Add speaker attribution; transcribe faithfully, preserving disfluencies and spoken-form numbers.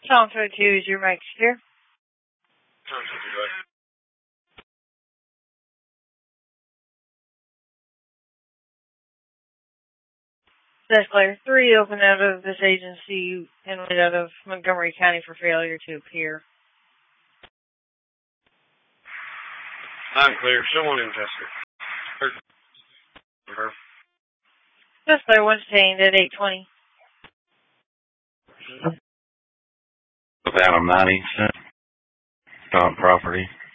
Speaker 1: Tom twenty-two is your mic clear?
Speaker 2: Tom twenty-two, go ahead.
Speaker 1: That's clear. Three open out of this agency and went out of Montgomery County for failure to appear.
Speaker 2: I'm clear. Someone in Chester. Her.
Speaker 1: That's clear. One's detained at eight twenty.
Speaker 3: With Adam ninety, on property.